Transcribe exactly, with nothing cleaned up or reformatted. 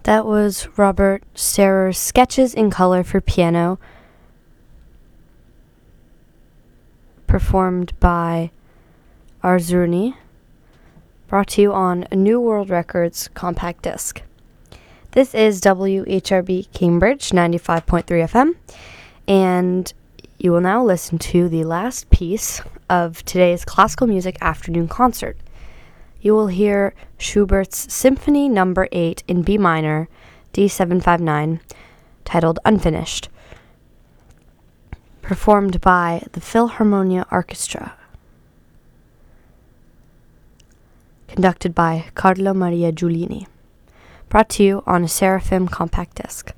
That was Robert Serrer's Sketches in Color for Piano, performed by Arzrouni, brought to you on a New World Records compact disc. This is W H R B Cambridge ninety-five point three F M, and you will now listen to the last piece of today's classical music afternoon concert. You will hear Schubert's Symphony Number eight in B minor, D seven five nine, titled Unfinished, performed by the Philharmonia Orchestra, conducted by Carlo Maria Giulini, brought to you on a Seraphim compact disc.